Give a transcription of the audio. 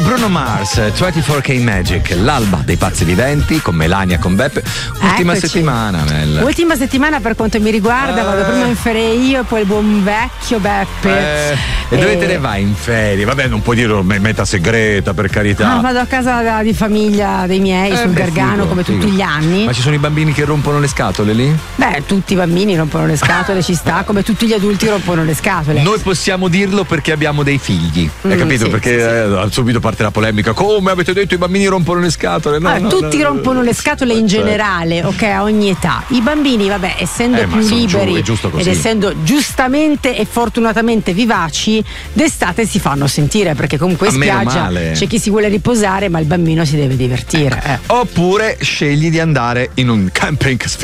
Bruno Mars, 24K Magic, l'alba dei pazzi viventi con Melania, con Beppe. Ultima settimana, Mel. Ultima settimana per quanto mi riguarda, vado prima in ferie io e poi il buon vecchio Beppe. E dove te ne vai in ferie? Vabbè, non puoi dirlo meta segreta, per carità. No, vado a casa di famiglia dei miei sul Gargano, figo, come figo. tutti gli anni. Ma ci sono i bambini che rompono le scatole lì? Beh, tutti i bambini rompono le scatole, ci sta, come tutti gli adulti rompono le scatole. Noi possiamo dirlo perché abbiamo dei figli, hai capito? Sì, perché sì. Subito parte la polemica. Come avete detto i bambini rompono le scatole? No, tutti rompono le scatole in generale, ok, a ogni età. I bambini, vabbè, essendo più liberi ed essendo giustamente e fortunatamente vivaci, d'estate si fanno sentire, perché comunque in spiaggia c'è chi si vuole riposare, ma il bambino si deve divertire. Oppure scegli di andare in un camping